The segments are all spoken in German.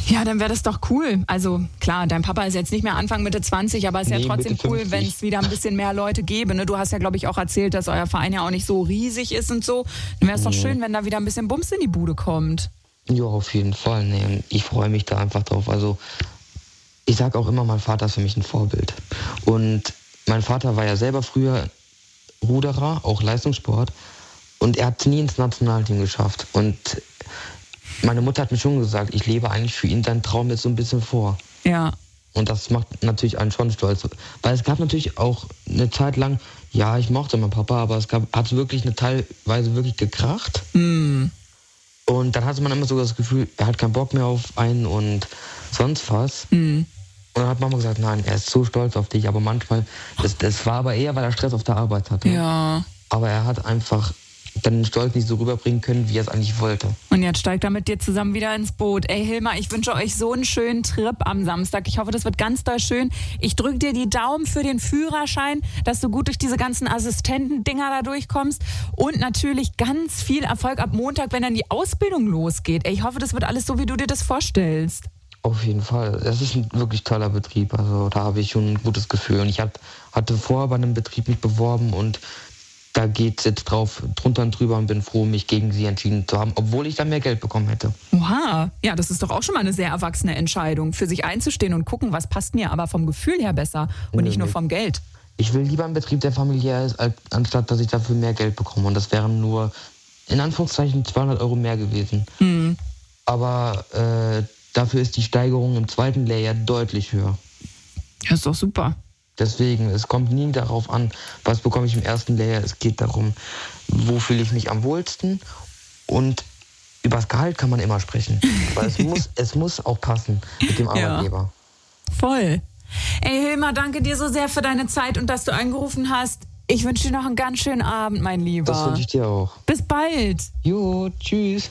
Ja, dann wäre das doch cool. Also klar, dein Papa ist jetzt nicht mehr Anfang Mitte 20, aber es ist ja trotzdem cool, wenn es wieder ein bisschen mehr Leute gäbe. Ne? Du hast ja, glaube ich, auch erzählt, dass euer Verein ja auch nicht so riesig ist und so. Dann wäre es doch schön, wenn da wieder ein bisschen Bums in die Bude kommt. Ja, auf jeden Fall. Nee, ich freue mich da einfach drauf. Also ich sage auch immer, mein Vater ist für mich ein Vorbild. Und mein Vater war ja selber früher Ruderer, auch Leistungssport. Und er hat es nie ins Nationalteam geschafft. Und meine Mutter hat mir schon gesagt, ich lebe eigentlich für ihn seinen Traum jetzt so ein bisschen vor. Ja. Und das macht natürlich einen schon stolz. Weil es gab natürlich auch eine Zeit lang, ja, ich mochte meinen Papa, aber hat wirklich eine teilweise wirklich gekracht. Mm. Und dann hatte man immer so das Gefühl, er hat keinen Bock mehr auf einen und sonst was. Mm. Und dann hat Mama gesagt, nein, er ist so stolz auf dich. Aber manchmal, das war aber eher, weil er Stress auf der Arbeit hatte. Ja. Aber er hat einfach dann den Stolz nicht so rüberbringen können, wie er es eigentlich wollte. Und jetzt steigt er mit dir zusammen wieder ins Boot. Ey Hilmar, ich wünsche euch so einen schönen Trip am Samstag. Ich hoffe, das wird ganz doll schön. Ich drücke dir die Daumen für den Führerschein, dass du gut durch diese ganzen Assistentendinger da durchkommst. Und natürlich ganz viel Erfolg ab Montag, wenn dann die Ausbildung losgeht. Ey, ich hoffe, das wird alles so, wie du dir das vorstellst. Auf jeden Fall. Es ist ein wirklich toller Betrieb. Also da habe ich schon ein gutes Gefühl. Und ich hatte vorher bei einem Betrieb mich beworben und da geht es jetzt drunter und drüber und bin froh, mich gegen sie entschieden zu haben, obwohl ich dann mehr Geld bekommen hätte. Oha, ja, das ist doch auch schon mal eine sehr erwachsene Entscheidung, für sich einzustehen und gucken, was passt mir aber vom Gefühl her besser und nicht nur vom Geld. Ich will lieber einen Betrieb, der familiär ist, anstatt dass ich dafür mehr Geld bekomme. Und das wären nur, in Anführungszeichen, 200 Euro mehr gewesen. Mhm. Aber dafür ist die Steigerung im zweiten Lehrjahr deutlich höher. Ja, ist doch super. Deswegen, es kommt nie darauf an, was bekomme ich im ersten Lehrjahr. Es geht darum, wo fühle ich mich am wohlsten. Und über das Gehalt kann man immer sprechen. Aber es muss auch passen mit dem Arbeitgeber. Ja. Voll. Ey Hilmar, danke dir so sehr für deine Zeit und dass du angerufen hast. Ich wünsche dir noch einen ganz schönen Abend, mein Lieber. Das wünsche ich dir auch. Bis bald. Jo, tschüss.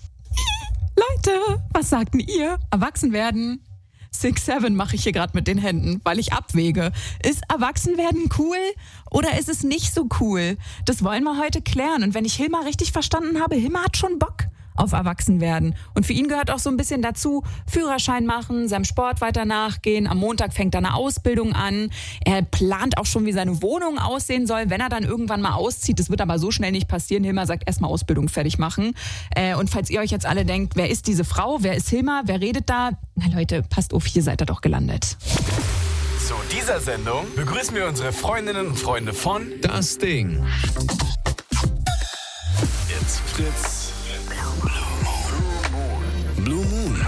Leute, was sagten ihr? Erwachsen werden? 6-7 mache ich hier gerade mit den Händen, weil ich abwäge. Ist Erwachsenwerden cool oder ist es nicht so cool? Das wollen wir heute klären. Und wenn ich Hilmar richtig verstanden habe, Hilmar hat schon Bock auf Erwachsenwerden. Und für ihn gehört auch so ein bisschen dazu, Führerschein machen, seinem Sport weiter nachgehen. Am Montag fängt er eine Ausbildung an. Er plant auch schon, wie seine Wohnung aussehen soll, wenn er dann irgendwann mal auszieht. Das wird aber so schnell nicht passieren. Hilmar sagt, erstmal Ausbildung fertig machen. Und falls ihr euch jetzt alle denkt, wer ist diese Frau, wer ist Hilmar, wer redet da? Na Leute, passt auf, hier seid ihr doch gelandet. Zu dieser Sendung begrüßen wir unsere Freundinnen und Freunde von Das Ding. It's Fritz. Blue Moon.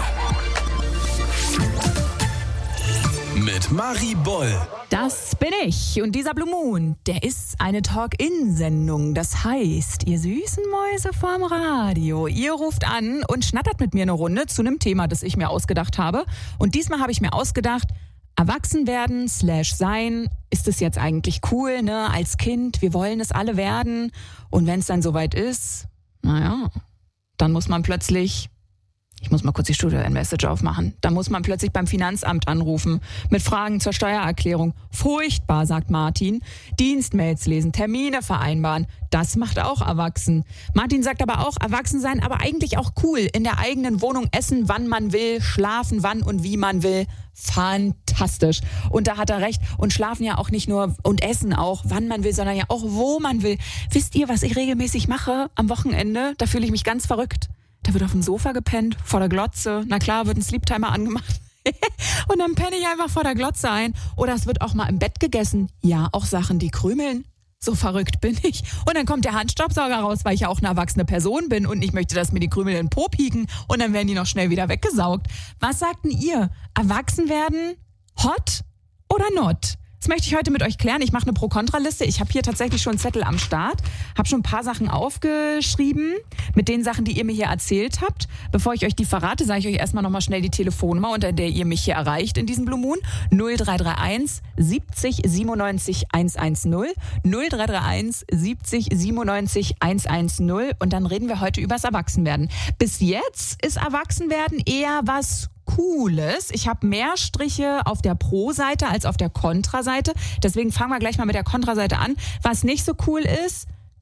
Mit Marie Boll. Das bin ich. Und dieser Blue Moon, der ist eine Talk-In-Sendung. Das heißt, ihr süßen Mäuse vorm Radio, ihr ruft an und schnattert mit mir eine Runde zu einem Thema, das ich mir ausgedacht habe. Und diesmal habe ich mir ausgedacht, erwachsen werden / sein, ist es jetzt eigentlich cool, ne? Als Kind, wir wollen es alle werden. Und wenn es dann soweit ist, naja, dann muss man plötzlich... Ich muss mal kurz die Studio-Message aufmachen. Da muss man plötzlich beim Finanzamt anrufen mit Fragen zur Steuererklärung. Furchtbar, sagt Martin. Dienstmails lesen, Termine vereinbaren. Das macht auch erwachsen. Martin sagt aber auch, erwachsen sein, aber eigentlich auch cool. In der eigenen Wohnung essen, wann man will, schlafen, wann und wie man will. Fantastisch. Und da hat er recht. Und schlafen ja auch nicht nur und essen auch, wann man will, sondern ja auch, wo man will. Wisst ihr, was ich regelmäßig mache am Wochenende? Da fühle ich mich ganz verrückt. Da wird auf dem Sofa gepennt, vor der Glotze. Na klar, wird ein Sleeptimer angemacht. Und dann penne ich einfach vor der Glotze ein. Oder es wird auch mal im Bett gegessen. Ja, auch Sachen, die krümeln. So verrückt bin ich. Und dann kommt der Handstaubsauger raus, weil ich ja auch eine erwachsene Person bin und nicht möchte, dass mir die Krümel in den Po pieken. Und dann werden die noch schnell wieder weggesaugt. Was sagten ihr? Erwachsen werden? Hot oder not? Das möchte ich heute mit euch klären. Ich mache eine Pro-Kontra-Liste. Ich habe hier tatsächlich schon einen Zettel am Start. Habe schon ein paar Sachen aufgeschrieben mit den Sachen, die ihr mir hier erzählt habt. Bevor ich euch die verrate, sage ich euch erstmal nochmal schnell die Telefonnummer, unter der ihr mich hier erreicht in diesem Blue Moon. 0331 70 97 110. 0331 70 97 110. Und dann reden wir heute übers Erwachsenwerden. Bis jetzt ist Erwachsenwerden eher was Cooles. Ich habe mehr Striche auf der Pro-Seite als auf der Kontra-Seite. Deswegen fangen wir gleich mal mit der Kontra-Seite an. Was nicht so cool ist,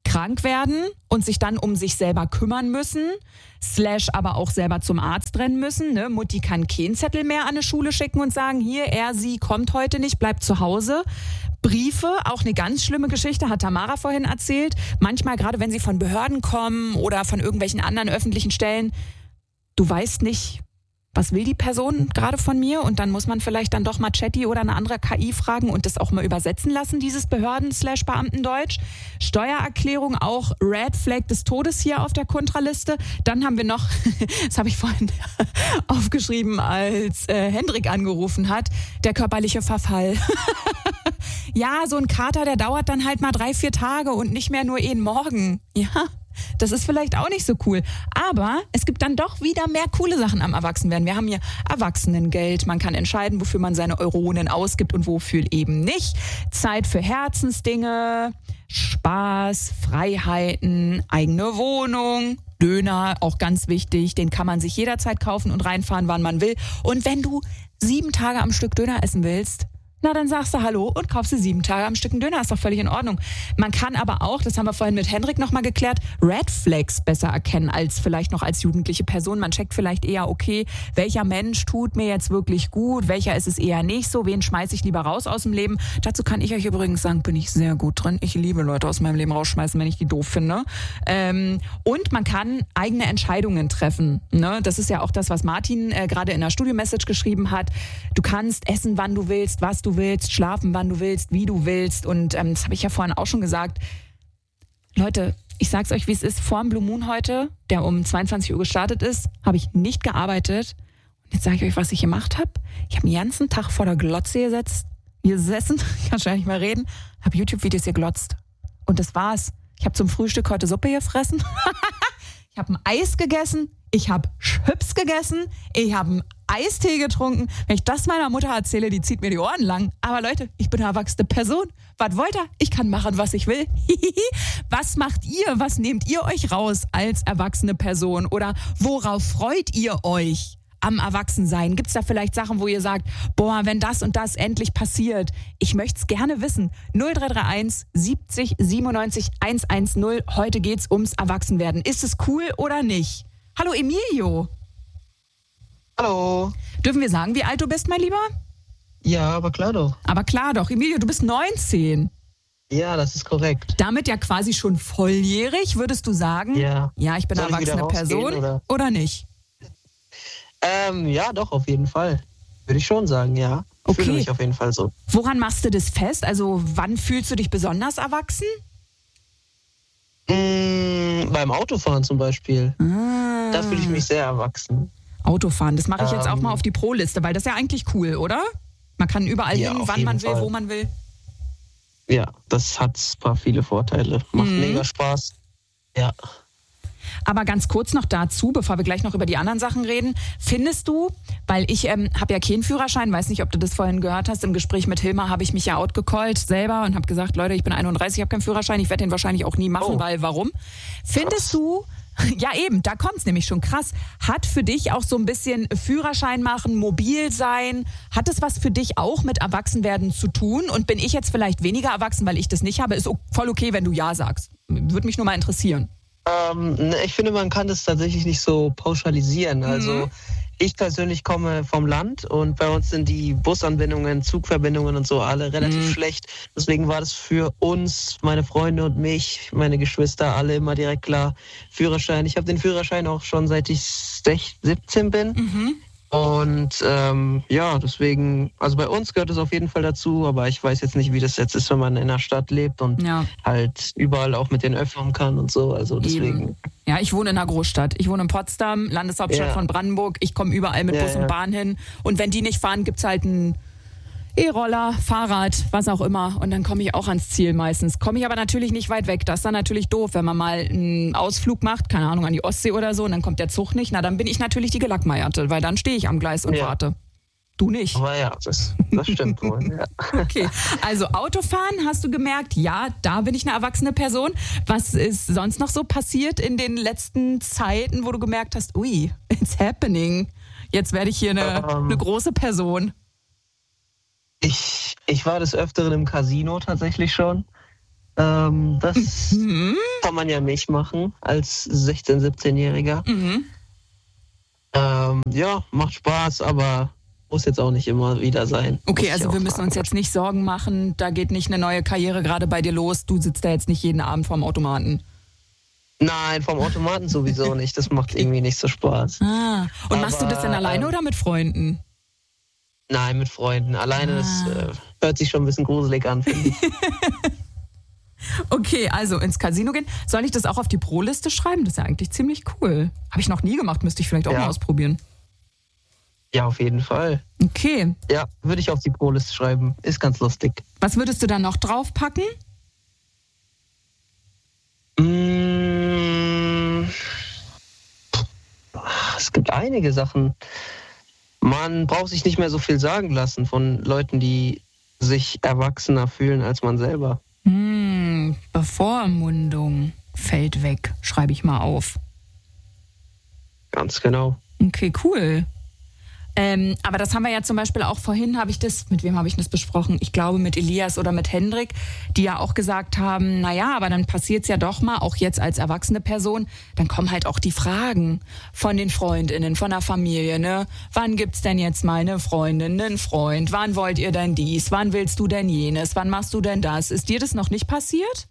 krank werden und sich dann um sich selber kümmern müssen, / aber auch selber zum Arzt rennen müssen. Ne? Mutti kann keinen Zettel mehr an eine Schule schicken und sagen, hier, sie kommt heute nicht, bleibt zu Hause. Briefe, auch eine ganz schlimme Geschichte, hat Tamara vorhin erzählt. Manchmal, gerade wenn sie von Behörden kommen oder von irgendwelchen anderen öffentlichen Stellen, du weißt nicht, was will die Person gerade von mir? Und dann muss man vielleicht dann doch mal Chatty oder eine andere KI fragen und das auch mal übersetzen lassen, dieses Behörden / Beamtendeutsch. Steuererklärung auch Red Flag des Todes hier auf der Kontraliste. Dann haben wir noch, das habe ich vorhin aufgeschrieben, als Hendrik angerufen hat, der körperliche Verfall. Ja, so ein Kater, der dauert dann halt mal 3-4 Tage und nicht mehr nur jeden Morgen. Ja. Das ist vielleicht auch nicht so cool. Aber es gibt dann doch wieder mehr coole Sachen am Erwachsenwerden. Wir haben hier Erwachsenengeld. Man kann entscheiden, wofür man seine Euronen ausgibt und wofür eben nicht. Zeit für Herzensdinge, Spaß, Freiheiten, eigene Wohnung, Döner, auch ganz wichtig. Den kann man sich jederzeit kaufen und reinfahren, wann man will. Und wenn du 7 Tage am Stück Döner essen willst, na, dann sagst du Hallo und kaufst dir 7 Tage am Stück einen Döner. Ist doch völlig in Ordnung. Man kann aber auch, das haben wir vorhin mit Hendrik nochmal geklärt, Red Flags besser erkennen als vielleicht noch als jugendliche Person. Man checkt vielleicht eher, okay, welcher Mensch tut mir jetzt wirklich gut, welcher ist es eher nicht so, wen schmeiße ich lieber raus aus dem Leben. Dazu kann ich euch übrigens sagen, bin ich sehr gut drin. Ich liebe Leute aus meinem Leben rausschmeißen, wenn ich die doof finde. Und man kann eigene Entscheidungen treffen. Ne? Das ist ja auch das, was Martin gerade in der Studio-Message geschrieben hat. Du kannst essen, wann du willst, was du willst, schlafen, wann du willst, wie du willst. Und das habe ich ja vorhin auch schon gesagt. Leute, ich sag's euch, wie es ist. Vor dem Blue Moon heute, der um 22 Uhr gestartet ist, habe ich nicht gearbeitet. Und jetzt sage ich euch, was ich gemacht habe. Ich habe den ganzen Tag vor der Glotze gesessen, ich kann schon nicht mehr reden, habe YouTube-Videos geglotzt. Und das war's. Ich habe zum Frühstück heute Suppe gefressen. Ich habe ein Eis gegessen. Ich habe Chips gegessen. Ich habe einen Eistee getrunken. Wenn ich das meiner Mutter erzähle, die zieht mir die Ohren lang. Aber Leute, ich bin eine erwachsene Person. Was wollt ihr? Ich kann machen, was ich will. Was macht ihr? Was nehmt ihr euch raus als erwachsene Person? Oder worauf freut ihr euch am Erwachsensein? Gibt es da vielleicht Sachen, wo ihr sagt, boah, wenn das und das endlich passiert? Ich möchte es gerne wissen. 0331 70 97 110. Heute geht's ums Erwachsenwerden. Ist es cool oder nicht? Hallo Emilio. Hallo. Dürfen wir sagen, wie alt du bist, mein Lieber? Ja, aber klar doch. Aber klar doch. Emilio, du bist 19. Ja, das ist korrekt. Damit ja quasi schon volljährig, würdest du sagen? Ja. Ja, ich bin eine erwachsene Person oder nicht? Ja, doch, auf jeden Fall. Würde ich schon sagen, ja. Ich fühle mich auf jeden Fall so. Woran machst du das fest? Also wann fühlst du dich besonders erwachsen? Beim Autofahren zum Beispiel. Da fühle ich mich sehr erwachsen. Autofahren, das mache ich jetzt auch mal auf die Pro-Liste, weil das ist ja eigentlich cool, oder? Man kann überall hin, wann man will, wo man will. Ja, das hat viele Vorteile. Macht mega Spaß. Ja. Aber ganz kurz noch dazu, bevor wir gleich noch über die anderen Sachen reden. Findest du, weil ich habe ja keinen Führerschein, weiß nicht, ob du das vorhin gehört hast, im Gespräch mit Hilmar habe ich mich ja outgecallt selber und habe gesagt, Leute, ich bin 31, ich habe keinen Führerschein, ich werde den wahrscheinlich auch nie machen, weil warum? Findest du, ja eben, da kommt's nämlich schon krass, hat für dich auch so ein bisschen Führerschein machen, mobil sein, hat es was für dich auch mit Erwachsenwerden zu tun? Und bin ich jetzt vielleicht weniger erwachsen, weil ich das nicht habe? Ist voll okay, wenn du ja sagst. Würde mich nur mal interessieren. Ich finde, man kann das tatsächlich nicht so pauschalisieren. Also ich persönlich komme vom Land und bei uns sind die Busanbindungen, Zugverbindungen und so alle relativ schlecht. Deswegen war das für uns, meine Freunde und mich, meine Geschwister, alle immer direkt klar, Führerschein. Ich habe den Führerschein auch schon seit ich 17 bin. Und ja, deswegen, also bei uns gehört es auf jeden Fall dazu, aber ich weiß jetzt nicht, wie das jetzt ist, wenn man in einer Stadt lebt und halt überall auch mit den Öffnen kann und so, also deswegen. Ja, ich wohne in einer Großstadt. Ich wohne in Potsdam, Landeshauptstadt von Brandenburg. Ich komme überall mit Bus und Bahn hin und wenn die nicht fahren, gibt's halt einen E-Roller, Fahrrad, was auch immer. Und dann komme ich auch ans Ziel meistens. Komme ich aber natürlich nicht weit weg. Das ist dann natürlich doof, wenn man mal einen Ausflug macht, keine Ahnung, an die Ostsee oder so, und dann kommt der Zug nicht. Na, dann bin ich natürlich die Gelackmeierte, weil dann stehe ich am Gleis und warte. Du nicht. Aber ja, das stimmt wohl. Ja. Okay, also Autofahren, hast du gemerkt, ja, da bin ich eine erwachsene Person. Was ist sonst noch so passiert in den letzten Zeiten, wo du gemerkt hast, ui, it's happening. Jetzt werde ich hier eine große Person. Ich war des Öfteren im Casino tatsächlich schon. Das kann man ja nicht machen als 16-, 17-Jähriger. Ja, macht Spaß, aber muss jetzt auch nicht immer wieder sein. Okay, also wir müssen uns jetzt nicht Sorgen machen, da geht nicht eine neue Karriere gerade bei dir los, du sitzt da jetzt nicht jeden Abend vorm Automaten. Nein, vom Automaten sowieso nicht, das macht irgendwie nicht so Spaß. Und machst du das denn alleine oder mit Freunden? Nein, mit Freunden. Alleine, das hört sich schon ein bisschen gruselig an, finde ich. Okay, also ins Casino gehen. Soll ich das auch auf die Pro-Liste schreiben? Das ist ja eigentlich ziemlich cool. Habe ich noch nie gemacht, müsste ich vielleicht auch mal ausprobieren. Ja, auf jeden Fall. Okay. Ja, würde ich auf die Pro-Liste schreiben. Ist ganz lustig. Was würdest du dann noch draufpacken? Es gibt einige Sachen. Man braucht sich nicht mehr so viel sagen lassen von Leuten, die sich erwachsener fühlen als man selber. Bevormundung fällt weg, schreibe ich mal auf. Ganz genau. Okay, cool. Aber das haben wir ja zum Beispiel auch vorhin, mit wem habe ich das besprochen? Ich glaube mit Elias oder mit Hendrik, die ja auch gesagt haben, naja, aber dann passiert es ja doch mal, auch jetzt als erwachsene Person, dann kommen halt auch die Fragen von den FreundInnen, von der Familie, ne? Wann gibt's denn jetzt mal eine Freundin, einen Freund? Wann wollt ihr denn dies? Wann willst du denn jenes? Wann machst du denn das? Ist dir das noch nicht passiert?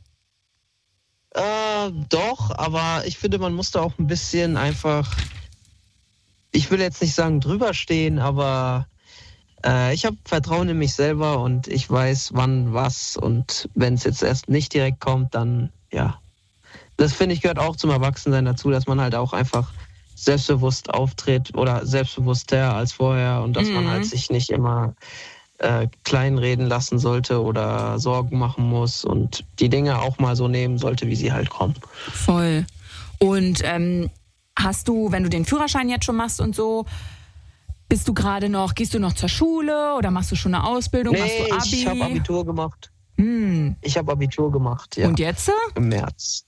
Doch, aber ich finde, man muss da auch ein bisschen einfach... Ich will jetzt nicht sagen drüber stehen, aber ich habe Vertrauen in mich selber und ich weiß, wann was. Und wenn es jetzt erst nicht direkt kommt, dann ja. Das finde ich gehört auch zum Erwachsensein dazu, dass man halt auch einfach selbstbewusst auftritt oder selbstbewusster als vorher und dass man halt sich nicht immer kleinreden lassen sollte oder Sorgen machen muss und die Dinge auch mal so nehmen sollte, wie sie halt kommen. Voll. Und hast du, wenn du den Führerschein jetzt schon machst und so, gehst du noch zur Schule oder machst du schon eine Ausbildung? Nee, machst du Abi? Ich habe Abitur gemacht. Ich habe Abitur gemacht, ja. Und jetzt? Im März.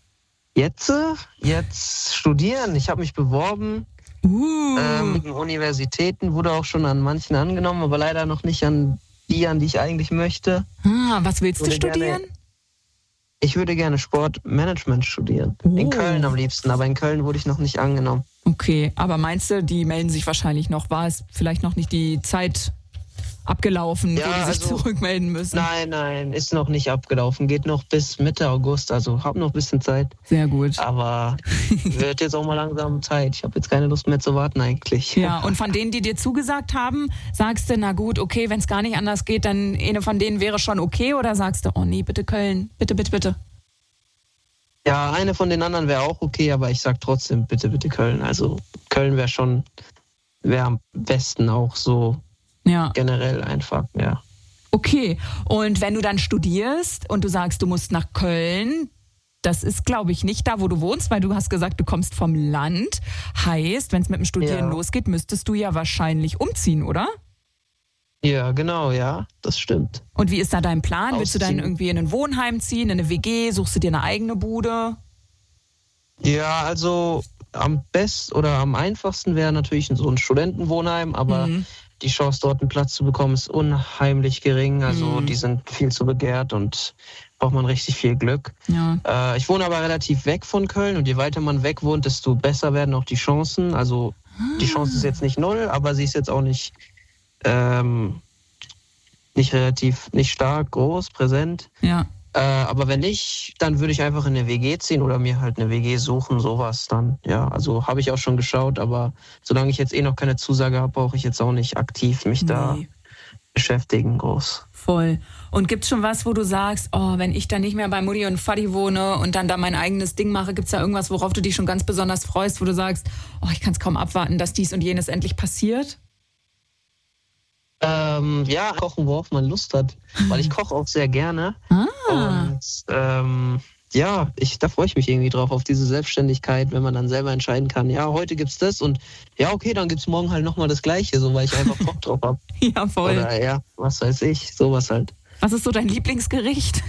Jetzt studieren. Ich habe mich beworben. Universitäten, wurde auch schon an manchen angenommen, aber leider noch nicht an die ich eigentlich möchte. Was willst du studieren? Ich würde gerne Sportmanagement studieren. In Köln am liebsten, aber in Köln wurde ich noch nicht angenommen. Okay, aber meinst du, die melden sich wahrscheinlich noch? War es vielleicht noch nicht die Zeit abgelaufen, wo die sich zurückmelden müssen? Nein, ist noch nicht abgelaufen. Geht noch bis Mitte August, also hab noch ein bisschen Zeit. Sehr gut. Aber wird jetzt auch mal langsam Zeit. Ich habe jetzt keine Lust mehr zu warten eigentlich. Ja, und von denen, die dir zugesagt haben, sagst du, na gut, okay, wenn es gar nicht anders geht, dann eine von denen wäre schon okay? Oder sagst du, oh nee, bitte Köln, bitte? Ja, eine von den anderen wäre auch okay, aber ich sag trotzdem, bitte Köln. Also Köln wäre am besten auch so. Ja. Generell einfach, ja. Okay, und wenn du dann studierst und du sagst, du musst nach Köln, das ist, glaube ich, nicht da, wo du wohnst, weil du hast gesagt, du kommst vom Land. Heißt, wenn es mit dem Studieren losgeht, müsstest du ja wahrscheinlich umziehen, oder? Ja, genau, ja, das stimmt. Und wie ist da dein Plan? Willst du dann irgendwie in ein Wohnheim ziehen, in eine WG? Suchst du dir eine eigene Bude? Ja, also am besten oder am einfachsten wäre natürlich so ein Studentenwohnheim, aber die Chance, dort einen Platz zu bekommen, ist unheimlich gering. Also die sind viel zu begehrt und braucht man richtig viel Glück. Ja. Ich wohne aber relativ weg von Köln und je weiter man weg wohnt, desto besser werden auch die Chancen. Also die Chance ist jetzt nicht 0, aber sie ist jetzt auch nicht stark, groß, präsent. Ja. Aber wenn nicht, dann würde ich einfach in eine WG ziehen oder mir halt eine WG suchen, sowas dann. Ja, also habe ich auch schon geschaut, aber solange ich jetzt noch keine Zusage habe, brauche ich jetzt auch nicht aktiv mich da beschäftigen groß. Voll. Und gibt's schon was, wo du sagst, oh, wenn ich dann nicht mehr bei Mutti und Vati wohne und dann da mein eigenes Ding mache, gibt's da irgendwas, worauf du dich schon ganz besonders freust, wo du sagst, oh, ich kann es kaum abwarten, dass dies und jenes endlich passiert? Ja, kochen, worauf man Lust hat, weil ich koche auch sehr gerne. Und da freue ich mich irgendwie drauf, auf diese Selbstständigkeit, wenn man dann selber entscheiden kann, ja, heute gibt's das und ja, okay, dann gibt's morgen halt nochmal das Gleiche, so weil ich einfach Bock drauf habe. Ja, voll. Oder ja, was weiß ich, sowas halt. Was ist so dein Lieblingsgericht?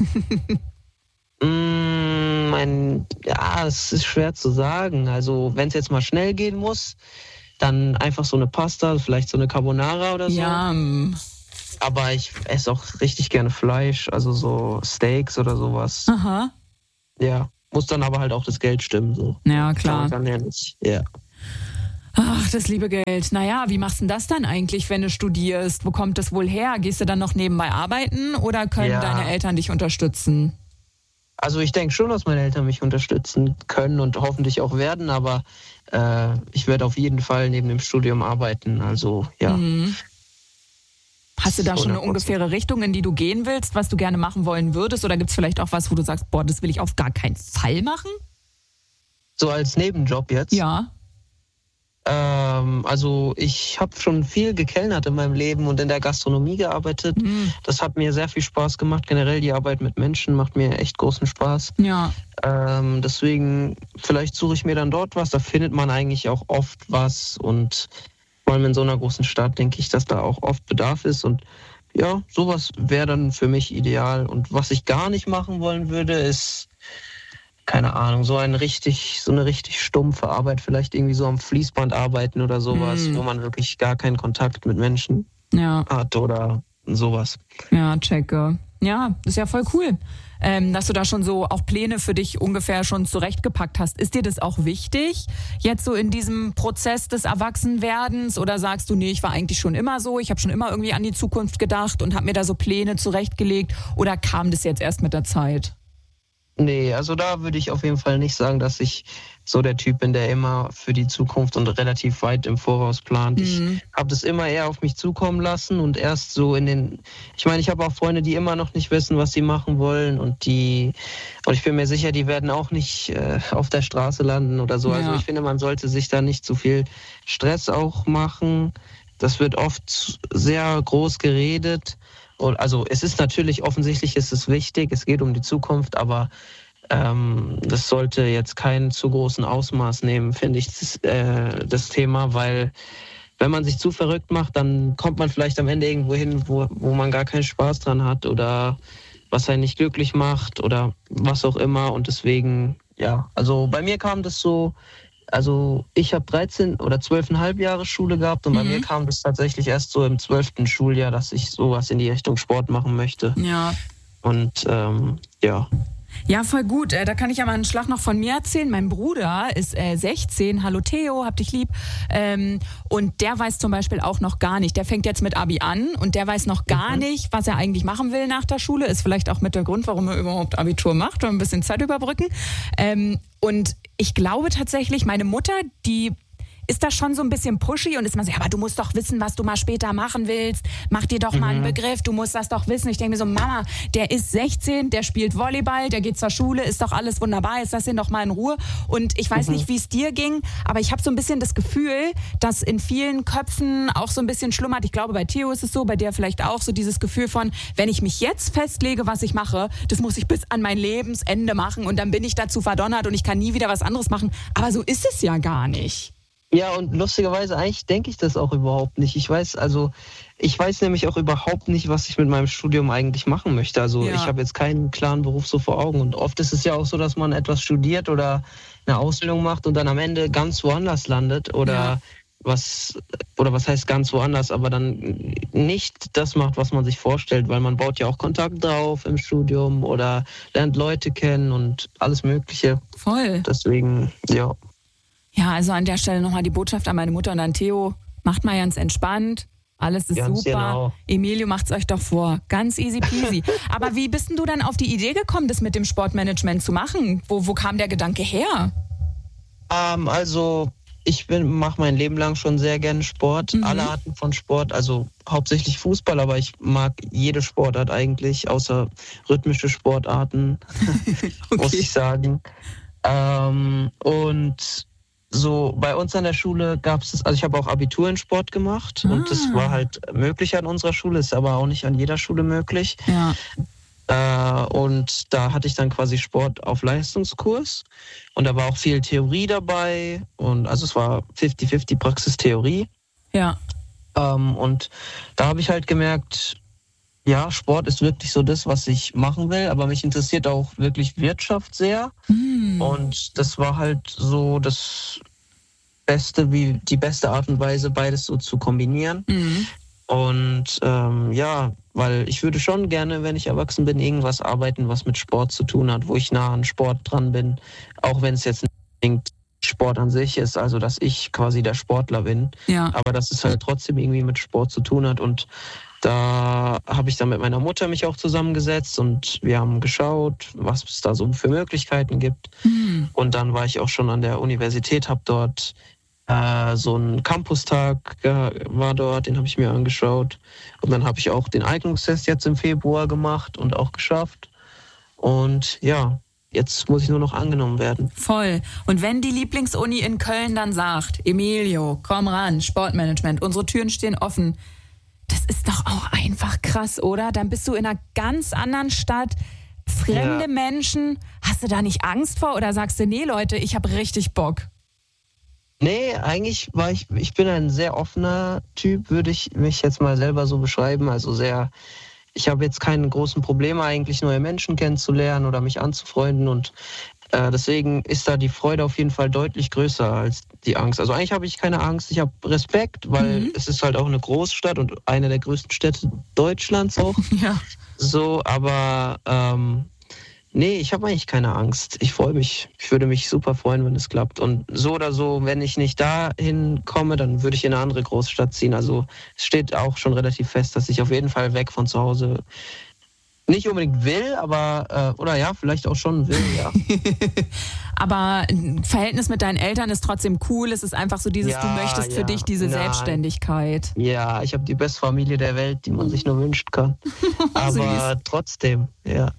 Es ist schwer zu sagen. Also, wenn es jetzt mal schnell gehen muss, dann einfach so eine Pasta, vielleicht so eine Carbonara oder so. Ja. Aber ich esse auch richtig gerne Fleisch, also so Steaks oder sowas. Aha. Ja, muss dann aber halt auch das Geld stimmen. So. Ja, klar. Kann ja nicht. Ja. Ach, das liebe Geld. Naja, wie machst du denn das dann eigentlich, wenn du studierst? Wo kommt das wohl her? Gehst du dann noch nebenbei arbeiten oder können deine Eltern dich unterstützen? Also ich denke schon, dass meine Eltern mich unterstützen können und hoffentlich auch werden, aber ich werde auf jeden Fall neben dem Studium arbeiten. Also ja. Mhm. Hast du da schon eine 100%. ungefähre Richtung, in die du gehen willst, was du gerne machen wollen würdest? Oder gibt es vielleicht auch was, wo du sagst, boah, das will ich auf gar keinen Fall machen? So als Nebenjob jetzt? Ja. Also ich habe schon viel gekellnert in meinem Leben und in der Gastronomie gearbeitet. Mhm. Das hat mir sehr viel Spaß gemacht. Generell die Arbeit mit Menschen macht mir echt großen Spaß. Ja. Deswegen, vielleicht suche ich mir dann dort was. Da findet man eigentlich auch oft was. Und vor allem in so einer großen Stadt denke ich, dass da auch oft Bedarf ist. Und ja, sowas wäre dann für mich ideal. Und was ich gar nicht machen wollen würde, ist, keine Ahnung, so eine richtig stumpfe Arbeit, vielleicht irgendwie so am Fließband arbeiten oder sowas, wo man wirklich gar keinen Kontakt mit Menschen hat oder sowas. Ja, checke. Ja, ist ja voll cool, dass du da schon so auch Pläne für dich ungefähr schon zurechtgepackt hast. Ist dir das auch wichtig, jetzt so in diesem Prozess des Erwachsenwerdens? Oder sagst du, nee, ich war eigentlich schon immer so, ich habe schon immer irgendwie an die Zukunft gedacht und habe mir da so Pläne zurechtgelegt? Oder kam das jetzt erst mit der Zeit? Nee, also da würde ich auf jeden Fall nicht sagen, dass ich so der Typ bin, der immer für die Zukunft und relativ weit im Voraus plant. Ich habe das immer eher auf mich zukommen lassen und erst so ich habe auch Freunde, die immer noch nicht wissen, was sie machen wollen und ich bin mir sicher, die werden auch nicht auf der Straße landen oder so. Ja. Also ich finde, man sollte sich da nicht zu viel Stress auch machen. Das wird oft sehr groß geredet. Also es ist natürlich, offensichtlich ist es wichtig, es geht um die Zukunft, aber das sollte jetzt keinen zu großen Ausmaß nehmen, finde ich, das Thema, weil wenn man sich zu verrückt macht, dann kommt man vielleicht am Ende irgendwo hin, wo man gar keinen Spaß dran hat oder was einen nicht glücklich macht oder was auch immer und deswegen, ja, also bei mir kam das so. Also ich habe 13 oder 12,5 Jahre Schule gehabt und bei mir kam das tatsächlich erst so im 12. Schuljahr, dass ich sowas in die Richtung Sport machen möchte. Ja. Und ja. Ja, voll gut. Da kann ich ja mal einen Schlag noch von mir erzählen. Mein Bruder ist 16. Hallo Theo, hab dich lieb. Und der weiß zum Beispiel auch noch gar nicht. Der fängt jetzt mit Abi an und der weiß noch gar nicht, was er eigentlich machen will nach der Schule. Ist vielleicht auch mit der Grund, warum er überhaupt Abitur macht oder ein bisschen Zeit überbrücken. Und ich glaube tatsächlich, meine Mutter, die ist da schon so ein bisschen pushy und ist mal so, ja, aber du musst doch wissen, was du mal später machen willst. Mach dir doch mal einen Begriff, du musst das doch wissen. Ich denke mir so, Mama, der ist 16, der spielt Volleyball, der geht zur Schule, ist doch alles wunderbar, jetzt lass ihn doch mal in Ruhe. Und ich weiß nicht, wie es dir ging, aber ich habe so ein bisschen das Gefühl, dass in vielen Köpfen auch so ein bisschen schlummert. Ich glaube, bei Theo ist es so, bei dir vielleicht auch so dieses Gefühl von, wenn ich mich jetzt festlege, was ich mache, das muss ich bis an mein Lebensende machen und dann bin ich dazu verdonnert und ich kann nie wieder was anderes machen. Aber so ist es ja gar nicht. Ja, und lustigerweise, eigentlich denke ich das auch überhaupt nicht. Ich weiß nämlich auch überhaupt nicht, was ich mit meinem Studium eigentlich machen möchte. Also ich habe jetzt keinen klaren Beruf so vor Augen. Und oft ist es ja auch so, dass man etwas studiert oder eine Ausbildung macht und dann am Ende ganz woanders landet oder was heißt ganz woanders, aber dann nicht das macht, was man sich vorstellt, weil man baut ja auch Kontakt drauf im Studium oder lernt Leute kennen und alles Mögliche. Voll. Deswegen, ja. Ja, also an der Stelle nochmal die Botschaft an meine Mutter und an Theo. Macht mal ganz entspannt. Alles ist ganz super. Genau. Emilio, macht's euch doch vor. Ganz easy peasy. Aber wie bist denn du dann auf die Idee gekommen, das mit dem Sportmanagement zu machen? Wo kam der Gedanke her? Also ich mache mein Leben lang schon sehr gerne Sport. Alle Arten von Sport, also hauptsächlich Fußball, aber ich mag jede Sportart eigentlich, außer rhythmische Sportarten, muss ich sagen. Und so bei uns an der Schule gab es, also ich habe auch Abitur in Sport gemacht und das war halt möglich an unserer Schule, ist aber auch nicht an jeder Schule möglich. Ja. Und da hatte ich dann quasi Sport auf Leistungskurs und da war auch viel Theorie dabei und also es war 50-50 Praxis-Theorie. Ja. Und da habe ich halt gemerkt, ja, Sport ist wirklich so das, was ich machen will, aber mich interessiert auch wirklich Wirtschaft sehr. Und das war halt so die beste Art und Weise, beides so zu kombinieren. Und weil ich würde schon gerne, wenn ich erwachsen bin, irgendwas arbeiten, was mit Sport zu tun hat, wo ich nah an Sport dran bin, auch wenn es jetzt nicht unbedingt Sport an sich ist, also dass ich quasi der Sportler bin, aber dass es halt trotzdem irgendwie mit Sport zu tun hat. Und da habe ich dann mit meiner Mutter mich auch zusammengesetzt und wir haben geschaut, was es da so für Möglichkeiten gibt. Und dann war ich auch schon an der Universität, habe dort so ein Campustag war dort, den habe ich mir angeschaut. Und dann habe ich auch den Eignungstest jetzt im Februar gemacht und auch geschafft. Und ja, jetzt muss ich nur noch angenommen werden. Voll. Und wenn die Lieblingsuni in Köln dann sagt, Emilio, komm ran, Sportmanagement, unsere Türen stehen offen. Das ist doch auch einfach krass, oder? Dann bist du in einer ganz anderen Stadt, fremde Menschen. Hast du da nicht Angst vor oder sagst du, nee Leute, ich habe richtig Bock? Nee, eigentlich ich bin ein sehr offener Typ, würde ich mich jetzt mal selber so beschreiben. Also ich habe jetzt keine großen Probleme eigentlich, neue Menschen kennenzulernen oder mich anzufreunden. Und deswegen ist da die Freude auf jeden Fall deutlich größer als die Angst. Also eigentlich habe ich keine Angst, ich habe Respekt, weil es ist halt auch eine Großstadt und eine der größten Städte Deutschlands auch. Ja. So, aber nee, ich habe eigentlich keine Angst. Ich freue mich. Ich würde mich super freuen, wenn es klappt. Und so oder so, wenn ich nicht dahin komme, dann würde ich in eine andere Großstadt ziehen. Also es steht auch schon relativ fest, dass ich auf jeden Fall weg von zu Hause nicht unbedingt will, aber oder ja, vielleicht auch schon will, ja. Aber ein Verhältnis mit deinen Eltern ist trotzdem cool. Es ist einfach so dieses, du möchtest für dich diese Selbstständigkeit. Ja, ich habe die beste Familie der Welt, die man sich nur wünschen kann. Aber trotzdem, ja.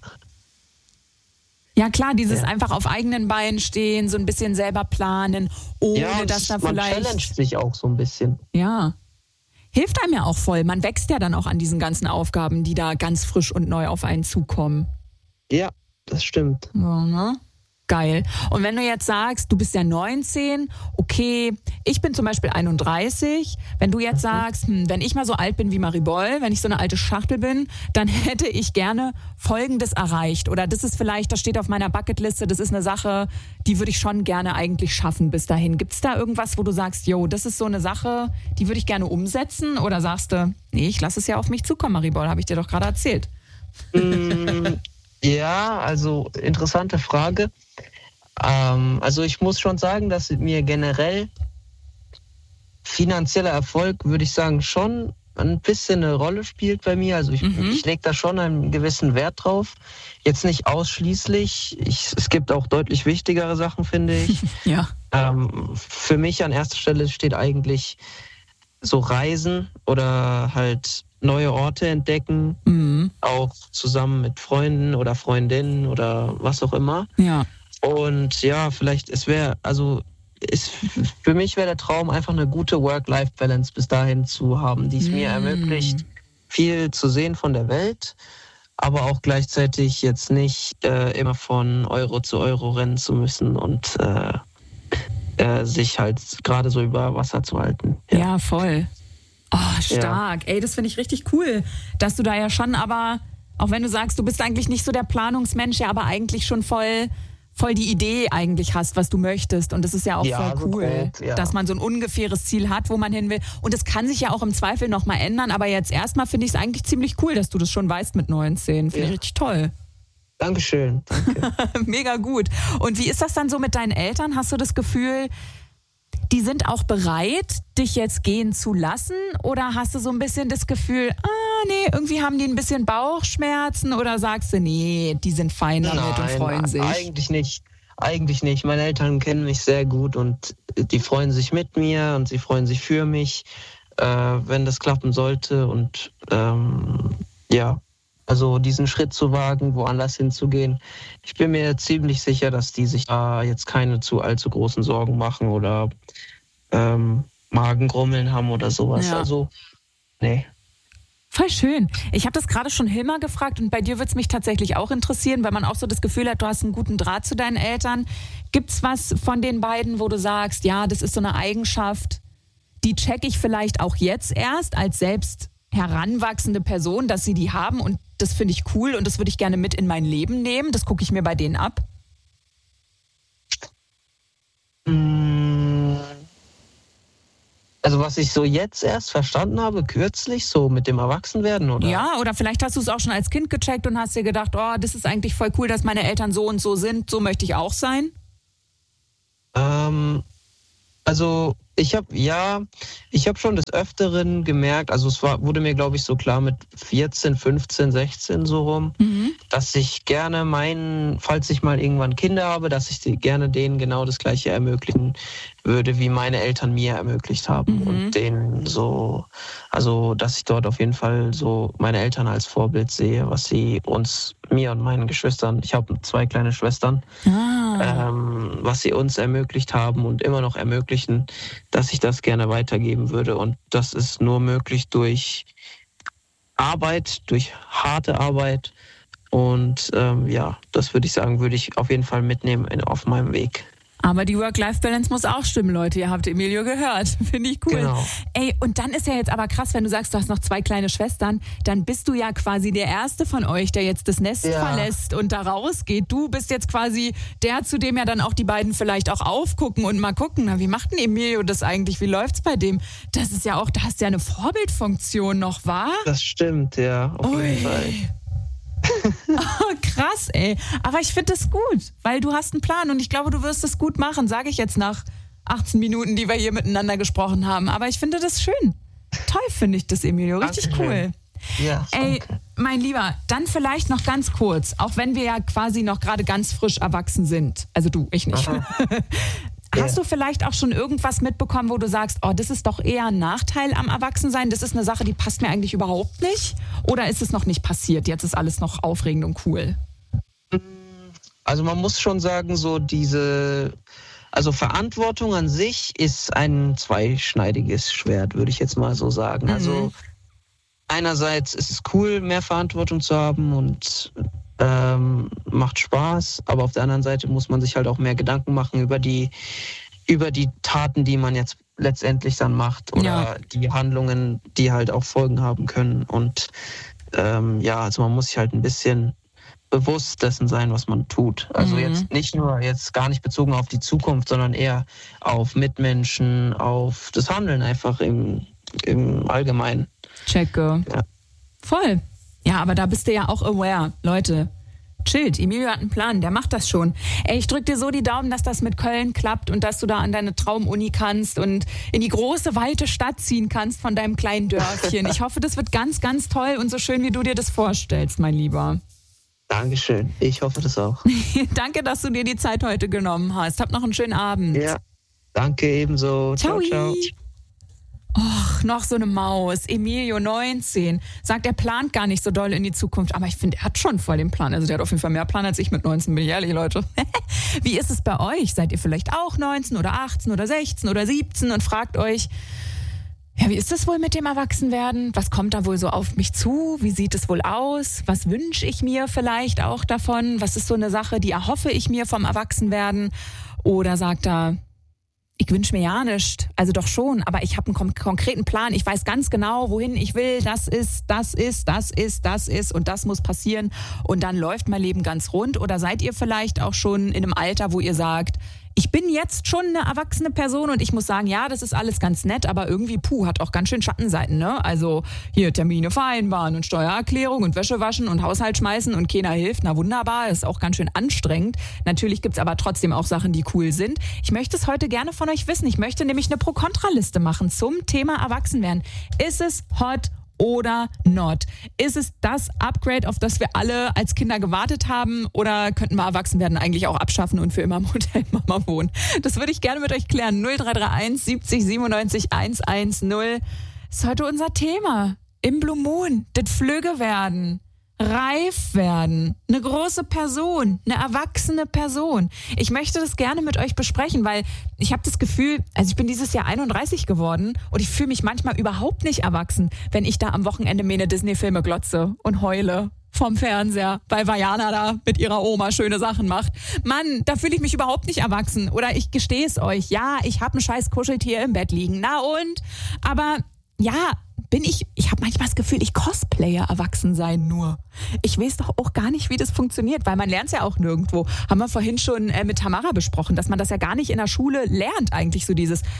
Ja klar, dieses einfach auf eigenen Beinen stehen, so ein bisschen selber planen, ohne dass da vielleicht... Man challenged sich auch so ein bisschen. Ja, hilft einem ja auch voll. Man wächst ja dann auch an diesen ganzen Aufgaben, die da ganz frisch und neu auf einen zukommen. Ja, das stimmt. Ja, ne? Geil. Und wenn du jetzt sagst, du bist ja 19, okay, ich bin zum Beispiel 31. Wenn du jetzt sagst, wenn ich mal so alt bin wie Marie Boll, wenn ich so eine alte Schachtel bin, dann hätte ich gerne Folgendes erreicht. Oder das ist vielleicht, das steht auf meiner Bucketliste, das ist eine Sache, die würde ich schon gerne eigentlich schaffen bis dahin. Gibt es da irgendwas, wo du sagst, yo, das ist so eine Sache, die würde ich gerne umsetzen? Oder sagst du, nee, ich lasse es ja auf mich zukommen, Marie Boll, habe ich dir doch gerade erzählt. Ja, also interessante Frage. Also ich muss schon sagen, dass mir generell finanzieller Erfolg, würde ich sagen, schon ein bisschen eine Rolle spielt bei mir. Also ich lege da schon einen gewissen Wert drauf. Jetzt nicht ausschließlich. Es gibt auch deutlich wichtigere Sachen, finde ich. Ja. Für mich an erster Stelle steht eigentlich so Reisen oder halt neue Orte entdecken, auch zusammen mit Freunden oder Freundinnen oder was auch immer. Ja. Und ja, vielleicht, für mich wäre der Traum, einfach eine gute Work-Life-Balance bis dahin zu haben, die es mir ermöglicht, viel zu sehen von der Welt, aber auch gleichzeitig jetzt nicht immer von Euro zu Euro rennen zu müssen und sich halt gerade so über Wasser zu halten. Ja, voll. Oh, stark. Ja. Ey, das finde ich richtig cool, dass du da ja schon, aber auch wenn du sagst, du bist eigentlich nicht so der Planungsmensch, ja, aber eigentlich schon voll die Idee eigentlich hast, was du möchtest. Und das ist ja auch voll cool, dass man so ein ungefähres Ziel hat, wo man hin will. Und das kann sich ja auch im Zweifel nochmal ändern. Aber jetzt erstmal finde ich es eigentlich ziemlich cool, dass du das schon weißt mit 19. Finde ich richtig toll. Dankeschön. Danke. Mega gut. Und wie ist das dann so mit deinen Eltern? Hast du das Gefühl, die sind auch bereit, dich jetzt gehen zu lassen? Oder hast du so ein bisschen das Gefühl, nee, irgendwie haben die ein bisschen Bauchschmerzen? Oder sagst du, nee, die sind fein damit und freuen sich? Eigentlich nicht. Meine Eltern kennen mich sehr gut und die freuen sich mit mir und sie freuen sich für mich, wenn das klappen sollte. Und also diesen Schritt zu wagen, woanders hinzugehen. Ich bin mir ziemlich sicher, dass die sich da jetzt keine allzu großen Sorgen machen oder Magengrummeln haben oder sowas. Ja. Also, nee. Voll schön. Ich habe das gerade schon Hilmar gefragt und bei dir würde es mich tatsächlich auch interessieren, weil man auch so das Gefühl hat, du hast einen guten Draht zu deinen Eltern. Gibt's was von den beiden, wo du sagst, ja, das ist so eine Eigenschaft, die checke ich vielleicht auch jetzt erst als selbst heranwachsende Person, dass sie die haben und das finde ich cool und das würde ich gerne mit in mein Leben nehmen. Das gucke ich mir bei denen ab. Also was ich so jetzt erst verstanden habe, kürzlich, so mit dem Erwachsenwerden, oder? Ja, oder vielleicht hast du es auch schon als Kind gecheckt und hast dir gedacht, oh, das ist eigentlich voll cool, dass meine Eltern so und so sind, so möchte ich auch sein. Also ich habe schon des Öfteren gemerkt, also wurde mir, glaube ich, so klar mit 14, 15, 16 so rum, dass ich gerne falls ich mal irgendwann Kinder habe, dass ich gerne denen genau das Gleiche ermöglichen würde, wie meine Eltern mir ermöglicht haben. Und denen so, also dass ich dort auf jeden Fall so meine Eltern als Vorbild sehe, was sie mir und meinen Geschwistern, ich habe 2 kleine Schwestern, was sie uns ermöglicht haben und immer noch ermöglichen, dass ich das gerne weitergeben würde. Und das ist nur möglich durch Arbeit, durch harte Arbeit. Und das würde ich sagen, würde ich auf jeden Fall mitnehmen auf meinem Weg. Aber die Work-Life-Balance muss auch stimmen, Leute. Ihr habt Emilio gehört. Finde ich cool. Genau. Ey, und dann ist ja jetzt aber krass, wenn du sagst, du hast noch 2 kleine Schwestern, dann bist du ja quasi der Erste von euch, der jetzt das Nest verlässt und da rausgeht. Du bist jetzt quasi der, zu dem ja dann auch die beiden vielleicht auch aufgucken und mal gucken, na, wie macht denn Emilio das eigentlich? Wie läuft's bei dem? Das ist ja auch, da hast du ja eine Vorbildfunktion noch, wahr? Das stimmt, ja, auf jeden Fall. Oh, krass, ey. Aber ich finde das gut, weil du hast einen Plan und ich glaube, du wirst es gut machen, sage ich jetzt nach 18 Minuten, die wir hier miteinander gesprochen haben. Aber ich finde das schön. Toll finde ich das, Emilio. Richtig cool. Ja, ey, mein Lieber, dann vielleicht noch ganz kurz, auch wenn wir ja quasi noch gerade ganz frisch erwachsen sind. Also du, ich nicht. Hast du vielleicht auch schon irgendwas mitbekommen, wo du sagst, oh, das ist doch eher ein Nachteil am Erwachsensein, das ist eine Sache, die passt mir eigentlich überhaupt nicht? Oder ist es noch nicht passiert? Jetzt ist alles noch aufregend und cool. Also man muss schon sagen, Verantwortung an sich ist ein zweischneidiges Schwert, würde ich jetzt mal so sagen. Also einerseits ist es cool, mehr Verantwortung zu haben und macht Spaß, aber auf der anderen Seite muss man sich halt auch mehr Gedanken machen über die Taten, die man jetzt letztendlich dann macht oder die Handlungen, die halt auch Folgen haben können. Und also man muss sich halt ein bisschen bewusst dessen sein, was man tut. Also jetzt gar nicht bezogen auf die Zukunft, sondern eher auf Mitmenschen, auf das Handeln einfach im Allgemeinen. Checke. Ja. Voll. Ja, aber da bist du ja auch aware. Leute, chillt. Emilio hat einen Plan, der macht das schon. Ey, ich drück dir so die Daumen, dass das mit Köln klappt und dass du da an deine Traumuni kannst und in die große, weite Stadt ziehen kannst von deinem kleinen Dörfchen. Ich hoffe, das wird ganz, ganz toll und so schön, wie du dir das vorstellst, mein Lieber. Dankeschön. Ich hoffe das auch. Danke, dass du dir die Zeit heute genommen hast. Hab noch einen schönen Abend. Ja, danke ebenso. Ciao, ciao. Och, noch so eine Maus. Emilio, 19. Sagt, er plant gar nicht so doll in die Zukunft. Aber ich finde, er hat schon voll den Plan. Also der hat auf jeden Fall mehr Plan als ich mit 19, bin ich ehrlich, Leute. Wie ist es bei euch? Seid ihr vielleicht auch 19 oder 18 oder 16 oder 17 und fragt euch, ja, wie ist es wohl mit dem Erwachsenwerden? Was kommt da wohl so auf mich zu? Wie sieht es wohl aus? Was wünsche ich mir vielleicht auch davon? Was ist so eine Sache, die erhoffe ich mir vom Erwachsenwerden? Oder sagt er, ich wünsche mir ja nichts, also doch schon, aber ich habe einen konkreten Plan. Ich weiß ganz genau, wohin ich will. Das ist und das muss passieren. Und dann läuft mein Leben ganz rund. Oder seid ihr vielleicht auch schon in einem Alter, wo ihr sagt, ich bin jetzt schon eine erwachsene Person und ich muss sagen, ja, das ist alles ganz nett, aber irgendwie, hat auch ganz schön Schattenseiten, ne? Also hier Termine vereinbaren und Steuererklärung und Wäsche waschen und Haushalt schmeißen und keiner hilft. Na wunderbar, ist auch ganz schön anstrengend. Natürlich gibt's aber trotzdem auch Sachen, die cool sind. Ich möchte es heute gerne von euch wissen. Ich möchte nämlich eine Pro-Kontra-Liste machen zum Thema Erwachsenwerden. Ist es hot oder not? Ist es das Upgrade, auf das wir alle als Kinder gewartet haben? Oder könnten wir Erwachsenwerden eigentlich auch abschaffen und für immer im Hotel Mama wohnen? Das würde ich gerne mit euch klären. 0331 70 97 110 ist heute unser Thema. Im Blue Moon. Das Flügge werden. Reif werden, eine große Person, eine erwachsene Person. Ich möchte das gerne mit euch besprechen, weil ich habe das Gefühl, also ich bin dieses Jahr 31 geworden und ich fühle mich manchmal überhaupt nicht erwachsen, wenn ich da am Wochenende meine Disney-Filme glotze und heule vom Fernseher, weil Vajana da mit ihrer Oma schöne Sachen macht. Mann, da fühle ich mich überhaupt nicht erwachsen. Oder ich gestehe es euch, ja, ich habe ein scheiß Kuscheltier im Bett liegen, na und? Aber ja, ich habe manchmal das Gefühl, ich cosplaye Erwachsensein nur. Ich weiß doch auch gar nicht, wie das funktioniert, weil man lernt es ja auch nirgendwo. Haben wir vorhin schon mit Tamara besprochen, dass man das ja gar nicht in der Schule lernt eigentlich, so dieses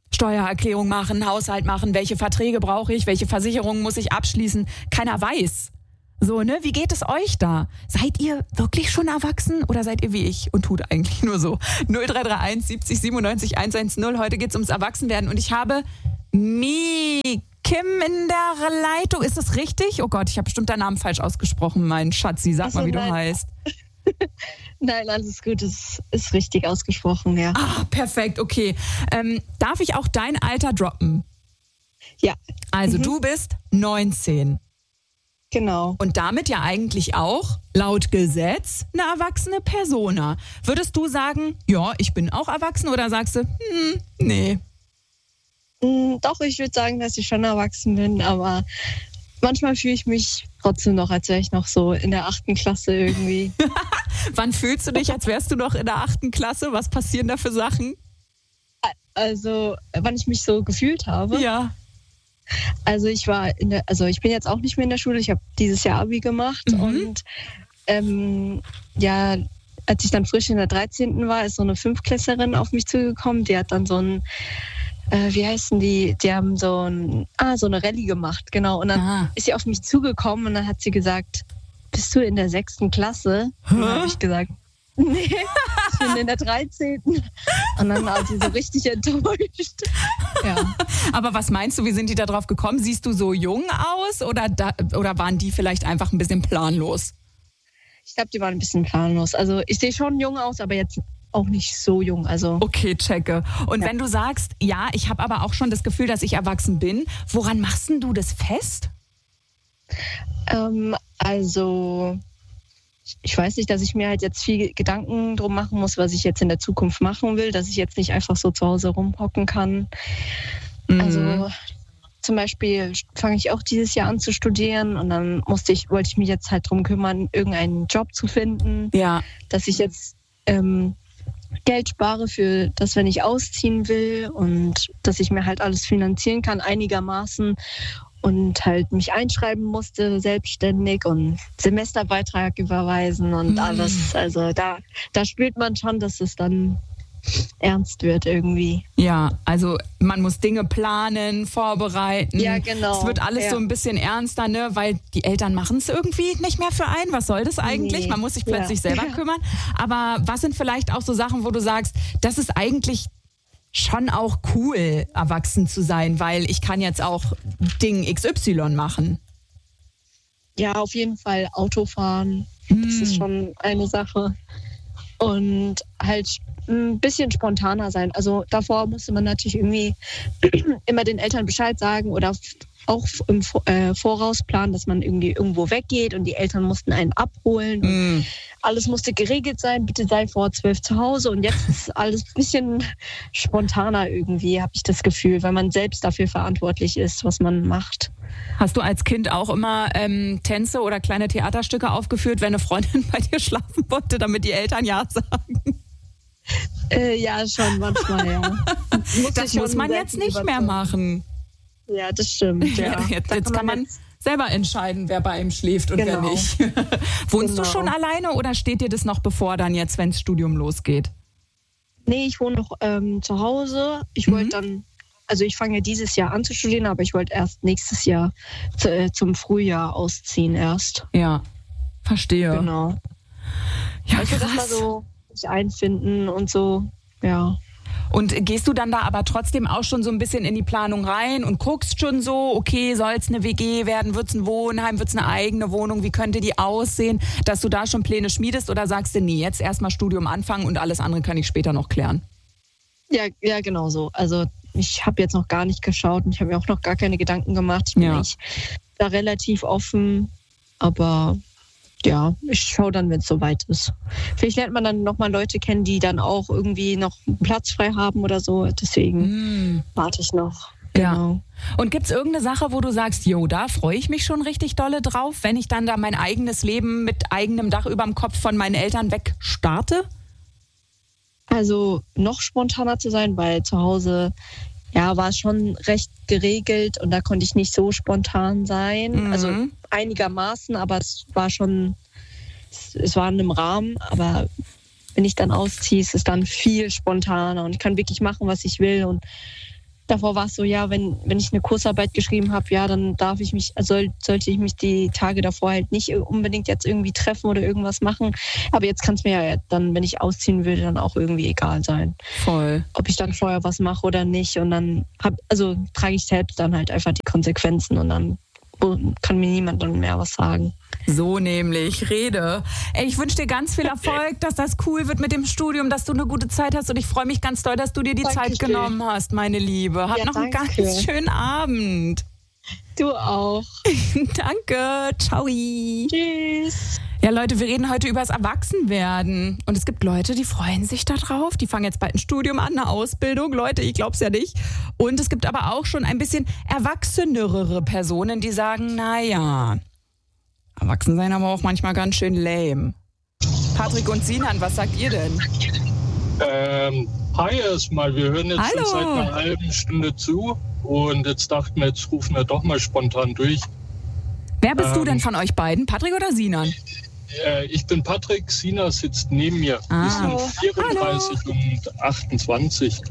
Steuererklärung machen, Haushalt machen, welche Verträge brauche ich, welche Versicherungen muss ich abschließen. Keiner weiß. So, ne? Wie geht es euch da? Seid ihr wirklich schon erwachsen oder seid ihr wie ich und tut eigentlich nur so? 0331 70 97 110. Heute geht's ums Erwachsenwerden und ich habe Kim in der Leitung. Ist das richtig? Oh Gott, ich habe bestimmt deinen Namen falsch ausgesprochen, mein Schatzi. Sag mal, wie du heißt. Nein, alles gut, es ist richtig ausgesprochen, ja. Ah, perfekt, okay. Darf ich auch dein Alter droppen? Ja. Also du bist 19. Genau. Und damit ja eigentlich auch, laut Gesetz, eine erwachsene Persona. Würdest du sagen, ja, ich bin auch erwachsen oder sagst du, nee? Doch, ich würde sagen, dass ich schon erwachsen bin, aber manchmal fühle ich mich trotzdem noch, als wäre ich noch so in der 8. Klasse irgendwie. Wann fühlst du dich, als wärst du noch in der 8. Klasse? Was passieren da für Sachen? Also, wann ich mich so gefühlt habe? Ja. Also ich bin jetzt auch nicht mehr in der Schule, ich habe dieses Jahr Abi gemacht und als ich dann frisch in der 13. war, ist so eine 5-Klässlerin auf mich zugekommen, die hat dann so ein, wie heißen die haben so eine Rallye gemacht, genau, und dann ist sie auf mich zugekommen und dann hat sie gesagt, bist du in der 6. Klasse? Und dann habe ich gesagt, nee, ich bin in der 13. Und dann war sie so richtig enttäuscht. Ja. Aber was meinst du, wie sind die da drauf gekommen? Siehst du so jung aus oder waren die vielleicht einfach ein bisschen planlos? Ich glaube, die waren ein bisschen planlos. Also ich sehe schon jung aus, aber jetzt auch nicht so jung. Also. Okay, checke. Und wenn du sagst, ja, ich habe aber auch schon das Gefühl, dass ich erwachsen bin, woran machst denn du das fest? Ich weiß nicht, dass ich mir halt jetzt viel Gedanken drum machen muss, was ich jetzt in der Zukunft machen will, dass ich jetzt nicht einfach so zu Hause rumhocken kann. Also zum Beispiel fange ich auch dieses Jahr an zu studieren und dann wollte ich mich jetzt halt drum kümmern, irgendeinen Job zu finden, dass ich jetzt Geld spare für das, wenn ich ausziehen will und dass ich mir halt alles finanzieren kann einigermaßen. Und halt mich einschreiben musste, selbstständig und Semesterbeitrag überweisen und alles. Also da spürt man schon, dass es dann ernst wird irgendwie. Ja, also man muss Dinge planen, vorbereiten. Ja, genau. Es wird alles so ein bisschen ernster, ne? Weil die Eltern machen es irgendwie nicht mehr für einen. Was soll das eigentlich? Nee. Man muss sich plötzlich selber kümmern. Aber was sind vielleicht auch so Sachen, wo du sagst, das ist eigentlich schon auch cool, erwachsen zu sein, weil ich kann jetzt auch Ding XY machen. Ja, auf jeden Fall Autofahren. Das ist schon eine Sache. Und halt ein bisschen spontaner sein. Also davor musste man natürlich irgendwie immer den Eltern Bescheid sagen oder auch im Voraus planen, dass man irgendwie irgendwo weggeht und die Eltern mussten einen abholen. Und alles musste geregelt sein, bitte sei vor 12 zu Hause. Und jetzt ist alles ein bisschen spontaner irgendwie, habe ich das Gefühl, weil man selbst dafür verantwortlich ist, was man macht. Hast du als Kind auch immer Tänze oder kleine Theaterstücke aufgeführt, wenn eine Freundin bei dir schlafen wollte, damit die Eltern ja sagen? Ja, schon manchmal, ja. Das muss man jetzt nicht mehr machen. Ja, das stimmt. Ja. Jetzt kann man selber entscheiden, wer bei ihm schläft und wer nicht. Wohnst du schon alleine oder steht dir das noch bevor dann jetzt, wenn das Studium losgeht? Nee, ich wohne noch zu Hause. Ich wollte dann, also ich fange ja dieses Jahr an zu studieren, aber ich wollte erst nächstes Jahr zum Frühjahr ausziehen erst. Ja, verstehe. Genau. Ja, ich will das mal so sich einfinden und so, ja. Und gehst du dann da aber trotzdem auch schon so ein bisschen in die Planung rein und guckst schon so, okay, soll es eine WG werden, wird es ein Wohnheim, wird es eine eigene Wohnung, wie könnte die aussehen, dass du da schon Pläne schmiedest oder sagst du, nee, jetzt erstmal Studium anfangen und alles andere kann ich später noch klären? Ja, genau so. Also ich habe jetzt noch gar nicht geschaut und ich habe mir auch noch gar keine Gedanken gemacht. Ich bin eigentlich da relativ offen, aber ja, ich schaue dann, wenn es soweit ist. Vielleicht lernt man dann nochmal Leute kennen, die dann auch irgendwie noch einen Platz frei haben oder so. Deswegen warte ich noch. Ja. Genau. Und gibt's irgendeine Sache, wo du sagst, jo, da freue ich mich schon richtig dolle drauf, wenn ich dann da mein eigenes Leben mit eigenem Dach überm Kopf von meinen Eltern weg starte? Also noch spontaner zu sein, weil zu Hause war es schon recht geregelt und da konnte ich nicht so spontan sein. Also einigermaßen, aber es war in einem Rahmen. Aber wenn ich dann ausziehe, ist es dann viel spontaner und ich kann wirklich machen, was ich will. Und Davor war es so, ja, wenn ich eine Kursarbeit geschrieben habe, ja, dann sollte ich mich die Tage davor halt nicht unbedingt jetzt irgendwie treffen oder irgendwas machen. Aber jetzt kann es mir ja dann, wenn ich ausziehen würde, dann auch irgendwie egal sein. Voll. Ob ich dann vorher was mache oder nicht. Und dann trage ich selbst dann halt einfach die Konsequenzen und dann kann mir niemand dann mehr was sagen. So nämlich, rede. Ey, ich wünsche dir ganz viel Erfolg, dass das cool wird mit dem Studium, dass du eine gute Zeit hast und ich freue mich ganz doll, dass du dir die Zeit genommen hast, meine Liebe. Hab noch einen ganz schönen Abend. Du auch. Danke. Ciao. Tschüss. Ja, Leute, wir reden heute über das Erwachsenwerden. Und es gibt Leute, die freuen sich da drauf. Die fangen jetzt bald ein Studium an, eine Ausbildung. Leute, ich glaub's ja nicht. Und es gibt aber auch schon ein bisschen erwachsenere Personen, die sagen, naja, erwachsen sein aber auch manchmal ganz schön lame. Patrick und Sinan, was sagt ihr denn? Hi erstmal, wir hören jetzt schon seit einer halben Stunde zu und jetzt dachten wir, jetzt rufen wir doch mal spontan durch. Wer bist du denn von euch beiden, Patrick oder Sinan? Ich bin Patrick, Sina sitzt neben mir. Wir sind 34 und 28.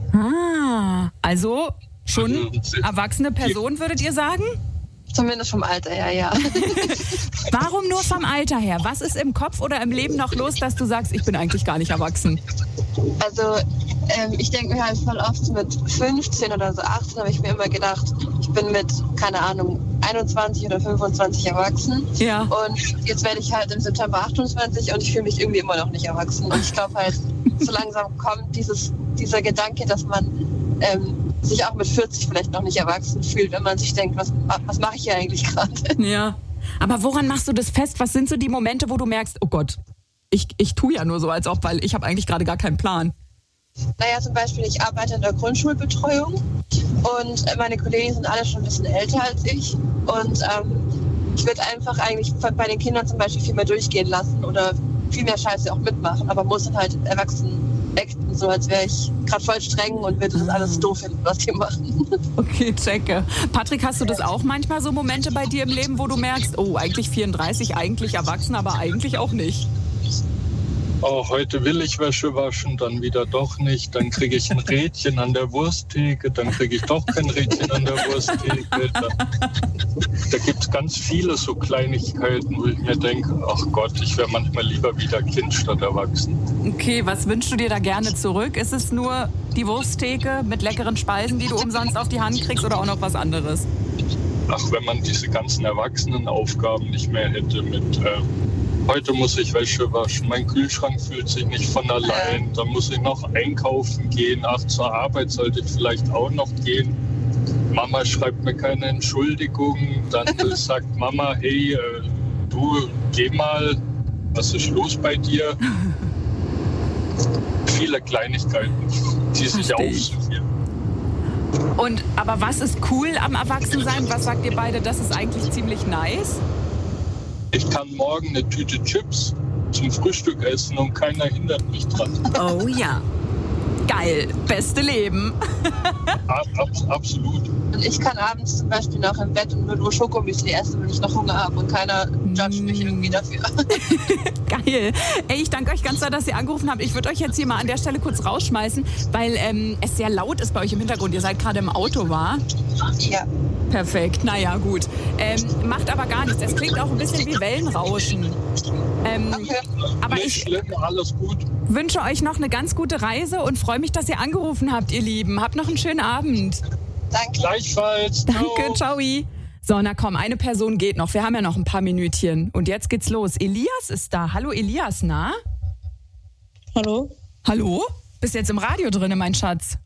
Also schon erwachsene Person, würdet ihr sagen? Zumindest vom Alter her, ja. Warum nur vom Alter her? Was ist im Kopf oder im Leben noch los, dass du sagst, ich bin eigentlich gar nicht erwachsen? Also ich denke mir halt voll oft mit 15 oder so 18 habe ich mir immer gedacht, ich bin mit, keine Ahnung, 21 oder 25 erwachsen. Ja. Und jetzt werde ich halt im September 28 und ich fühle mich irgendwie immer noch nicht erwachsen. Und ich glaube halt, so langsam kommt dieser Gedanke, dass man sich auch mit 40 vielleicht noch nicht erwachsen fühlt, wenn man sich denkt, was mache ich hier eigentlich gerade? Ja. Aber woran machst du das fest? Was sind so die Momente, wo du merkst, oh Gott, ich tue ja nur so, als ob, weil ich habe eigentlich gerade gar keinen Plan. Naja, zum Beispiel, ich arbeite in der Grundschulbetreuung und meine Kollegen sind alle schon ein bisschen älter als ich. Und ich würde einfach eigentlich bei den Kindern zum Beispiel viel mehr durchgehen lassen oder viel mehr Scheiße auch mitmachen, aber muss dann halt erwachsen acten, so als wäre ich gerade voll streng und würde das alles doof finden, was die machen. Okay, checke. Patrick, hast du das auch manchmal so Momente bei dir im Leben, wo du merkst, oh, eigentlich 34, eigentlich erwachsen, aber eigentlich auch nicht? Oh, heute will ich Wäsche waschen, dann wieder doch nicht. Dann kriege ich ein Rädchen an der Wursttheke, dann kriege ich doch kein Rädchen an der Wursttheke. Da gibt es ganz viele so Kleinigkeiten, wo ich mir denke, ach Gott, ich wäre manchmal lieber wieder Kind statt erwachsen. Okay, was wünschst du dir da gerne zurück? Ist es nur die Wursttheke mit leckeren Speisen, die du umsonst auf die Hand kriegst, oder auch noch was anderes? Ach, wenn man diese ganzen Erwachsenenaufgaben nicht mehr hätte mit... Heute muss ich Wäsche waschen, mein Kühlschrank füllt sich nicht von allein, dann muss ich noch einkaufen gehen, ach, zur Arbeit sollte ich vielleicht auch noch gehen. Mama schreibt mir keine Entschuldigung, dann sagt Mama, hey, du, geh mal, was ist los bei dir? Viele Kleinigkeiten, die sich aufsummieren. Aber was ist cool am Erwachsensein? Was sagt ihr beide, das ist eigentlich ziemlich nice? Ich kann morgen eine Tüte Chips zum Frühstück essen und keiner hindert mich dran. Oh ja. Geil. Beste Leben. Absolut. Und ich kann abends zum Beispiel noch im Bett und nur Schokomüsli essen, wenn ich noch Hunger habe und keiner judgt mich irgendwie dafür. Geil. Ey, ich danke euch ganz doll, dass ihr angerufen habt. Ich würde euch jetzt hier mal an der Stelle kurz rausschmeißen, weil es sehr laut ist bei euch im Hintergrund. Ihr seid gerade im Auto, wa? Ja. Perfekt, naja, gut. Macht aber gar nichts. Es klingt auch ein bisschen wie Wellenrauschen. Okay. Aber nicht schlimm, alles gut. Wünsche euch noch eine ganz gute Reise und freue mich, dass ihr angerufen habt, ihr Lieben. Habt noch einen schönen Abend. Danke. Gleichfalls. Danke, ciao. So, na komm, eine Person geht noch. Wir haben ja noch ein paar Minütchen. Und jetzt geht's los. Elias ist da. Hallo Elias, na? Hallo? Hallo? Bist jetzt im Radio drin, mein Schatz?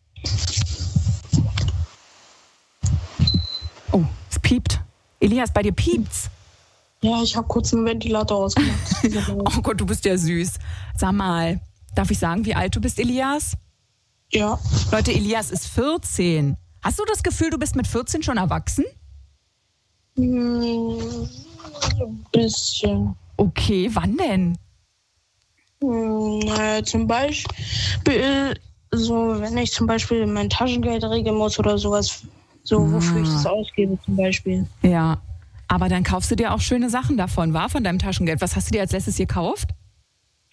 Oh, es piept. Elias, bei dir piept's. Ja, ich habe kurz einen Ventilator ausgemacht. Oh Gott, du bist ja süß. Sag mal, darf ich sagen, wie alt du bist, Elias? Ja. Leute, Elias ist 14. Hast du das Gefühl, du bist mit 14 schon erwachsen? Ein bisschen. Okay, wann denn? Naja, zum Beispiel, so wenn ich zum Beispiel mein Taschengeld regeln muss oder sowas, so wofür ich das ausgebe zum Beispiel. Ja, aber dann kaufst du dir auch schöne Sachen davon, wa? Von deinem Taschengeld. Was hast du dir als letztes gekauft?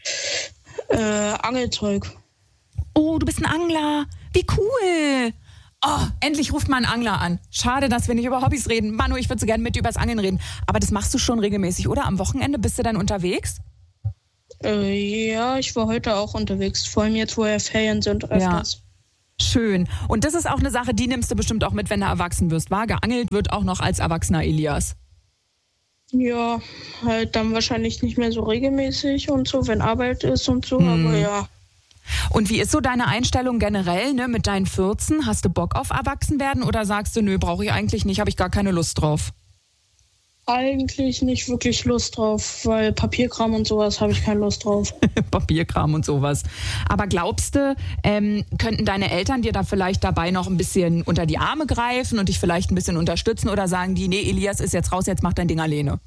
Angelzeug. Oh, du bist ein Angler. Wie cool. Oh, endlich ruft mal ein Angler an. Schade, dass wir nicht über Hobbys reden. Manu, ich würde so gerne mit dir übers Angeln reden. Aber das machst du schon regelmäßig, oder? Am Wochenende bist du dann unterwegs? Ja, ich war heute auch unterwegs. Vor allem jetzt, wo ja Ferien sind, öfters. Ja. Schön. Und das ist auch eine Sache, die nimmst du bestimmt auch mit, wenn du erwachsen wirst, wahr? Geangelt wird auch noch als erwachsener Elias. Ja, halt dann wahrscheinlich nicht mehr so regelmäßig und so, wenn Arbeit ist und so, aber ja. Und wie ist so deine Einstellung generell, ne, mit deinen 14? Hast du Bock auf Erwachsenwerden oder sagst du, nö, brauche ich eigentlich nicht, habe ich gar keine Lust drauf? Eigentlich nicht wirklich Lust drauf, weil Papierkram und sowas habe ich keine Lust drauf. Papierkram und sowas. Aber glaubst du, könnten deine Eltern dir da vielleicht dabei noch ein bisschen unter die Arme greifen und dich vielleicht ein bisschen unterstützen oder sagen die, nee, Elias ist jetzt raus, jetzt mach dein Ding alleine?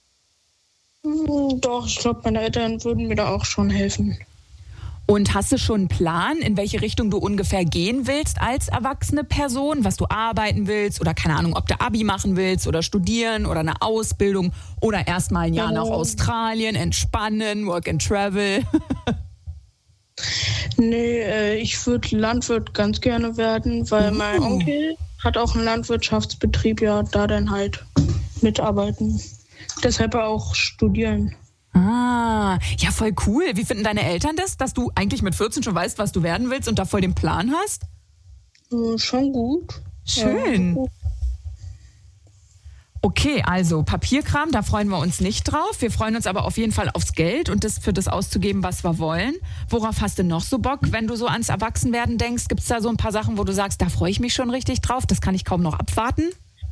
Doch, ich glaube, meine Eltern würden mir da auch schon helfen. Und hast du schon einen Plan, in welche Richtung du ungefähr gehen willst als erwachsene Person? Was du arbeiten willst oder keine Ahnung, ob du Abi machen willst oder studieren oder eine Ausbildung oder erstmal ein Jahr nach Australien, entspannen, work and travel? Nee, ich würde Landwirt ganz gerne werden, weil mein Onkel hat auch einen Landwirtschaftsbetrieb, ja, da dann halt mitarbeiten. Deshalb auch studieren. Ah, ja, voll cool. Wie finden deine Eltern das, dass du eigentlich mit 14 schon weißt, was du werden willst und da voll den Plan hast? Schon gut. Schön. Ja. Okay, also Papierkram, da freuen wir uns nicht drauf. Wir freuen uns aber auf jeden Fall aufs Geld und das für das auszugeben, was wir wollen. Worauf hast du noch so Bock, wenn du so ans Erwachsenwerden denkst? Gibt es da so ein paar Sachen, wo du sagst, da freue ich mich schon richtig drauf, das kann ich kaum noch abwarten?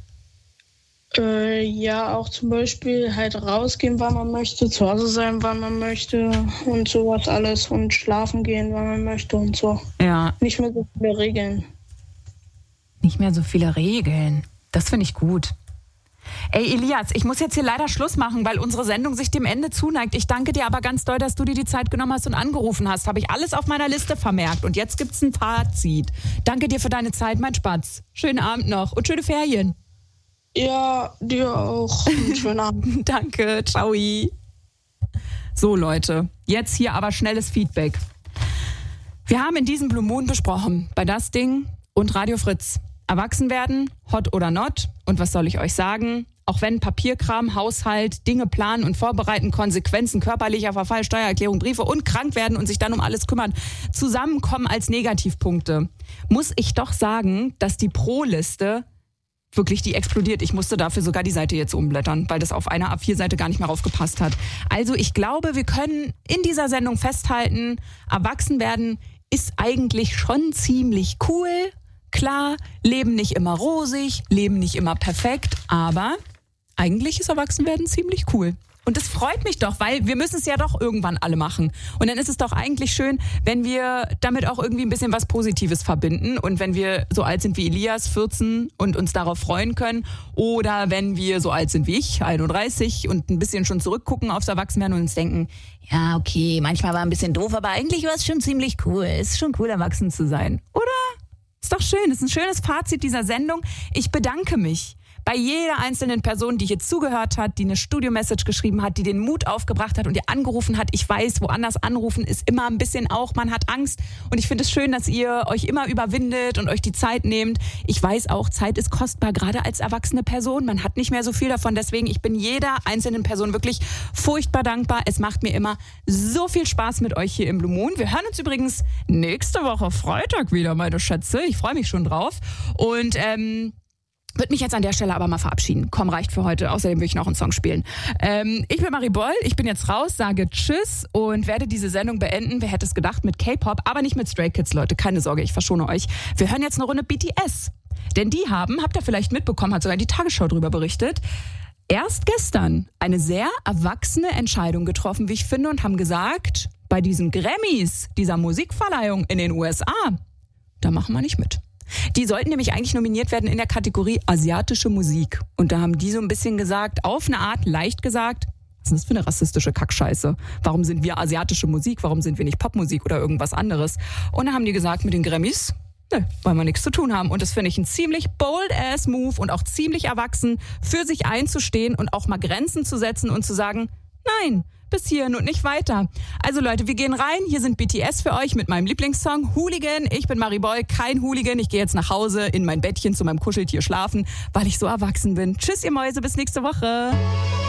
Ja, auch zum Beispiel halt rausgehen, wann man möchte, zu Hause sein, wann man möchte und sowas alles und schlafen gehen, wann man möchte und so. Ja. Nicht mehr so viele Regeln. Nicht mehr so viele Regeln. Das finde ich gut. Ey, Elias, ich muss jetzt hier leider Schluss machen, weil unsere Sendung sich dem Ende zuneigt. Ich danke dir aber ganz doll, dass du dir die Zeit genommen hast und angerufen hast. Habe ich alles auf meiner Liste vermerkt. Und jetzt gibt's ein Fazit. Danke dir für deine Zeit, mein Spatz. Schönen Abend noch und schöne Ferien. Ja, dir auch. Schönen Abend. Danke, ciao. So, Leute, jetzt hier aber schnelles Feedback. Wir haben in diesem Blue Moon besprochen, bei Das Ding und Radio Fritz. Erwachsen werden, hot oder not. Und was soll ich euch sagen? Auch wenn Papierkram, Haushalt, Dinge planen und vorbereiten, Konsequenzen körperlicher Verfall, Steuererklärung, Briefe und krank werden und sich dann um alles kümmern, zusammenkommen als Negativpunkte, muss ich doch sagen, dass die Pro-Liste wirklich, die explodiert. Ich musste dafür sogar die Seite jetzt umblättern, weil das auf einer A4-Seite gar nicht mehr raufgepasst hat. Also ich glaube, wir können in dieser Sendung festhalten, erwachsen werden ist eigentlich schon ziemlich cool. Klar, Leben nicht immer rosig, Leben nicht immer perfekt, aber eigentlich ist Erwachsenwerden ziemlich cool. Und das freut mich doch, weil wir müssen es ja doch irgendwann alle machen. Und dann ist es doch eigentlich schön, wenn wir damit auch irgendwie ein bisschen was Positives verbinden. Und wenn wir so alt sind wie Elias, 14, und uns darauf freuen können. Oder wenn wir so alt sind wie ich, 31, und ein bisschen schon zurückgucken aufs Erwachsenwerden und uns denken, ja, okay, manchmal war ein bisschen doof, aber eigentlich war es schon ziemlich cool. Es ist schon cool, erwachsen zu sein. Oder? Ist doch schön. Das ist ein schönes Fazit dieser Sendung. Ich bedanke mich bei jeder einzelnen Person, die hier zugehört hat, die eine Studio-Message geschrieben hat, die den Mut aufgebracht hat und ihr angerufen hat. Ich weiß, woanders anrufen ist immer ein bisschen auch, man hat Angst. Und ich finde es schön, dass ihr euch immer überwindet und euch die Zeit nehmt. Ich weiß auch, Zeit ist kostbar, gerade als erwachsene Person. Man hat nicht mehr so viel davon. Deswegen, ich bin jeder einzelnen Person wirklich furchtbar dankbar. Es macht mir immer so viel Spaß mit euch hier im Blue Moon. Wir hören uns übrigens nächste Woche Freitag wieder, meine Schätze. Ich freue mich schon drauf. Und würde mich jetzt an der Stelle aber mal verabschieden. Komm, reicht für heute. Außerdem will ich noch einen Song spielen. Ich bin Marie Boll, ich bin jetzt raus, sage Tschüss und werde diese Sendung beenden. Wer hätte es gedacht, mit K-Pop, aber nicht mit Stray Kids, Leute. Keine Sorge, ich verschone euch. Wir hören jetzt eine Runde BTS. Denn die haben, habt ihr vielleicht mitbekommen, hat sogar die Tagesschau drüber berichtet, erst gestern eine sehr erwachsene Entscheidung getroffen, wie ich finde, und haben gesagt, bei diesen Grammys, dieser Musikverleihung in den USA, da machen wir nicht mit. Die sollten nämlich eigentlich nominiert werden in der Kategorie asiatische Musik. Und da haben die so ein bisschen gesagt, auf eine Art leicht gesagt, was ist das für eine rassistische Kackscheiße? Warum sind wir asiatische Musik? Warum sind wir nicht Popmusik oder irgendwas anderes? Und da haben die gesagt, mit den Grammys, ne, wollen wir nichts zu tun haben. Und das finde ich ein ziemlich bold-ass Move und auch ziemlich erwachsen, für sich einzustehen und auch mal Grenzen zu setzen und zu sagen, nein, bis hierhin und nicht weiter. Also Leute, wir gehen rein. Hier sind BTS für euch mit meinem Lieblingssong Hooligan. Ich bin Marie Boll, kein Hooligan. Ich gehe jetzt nach Hause in mein Bettchen zu meinem Kuscheltier schlafen, weil ich so erwachsen bin. Tschüss, ihr Mäuse, bis nächste Woche.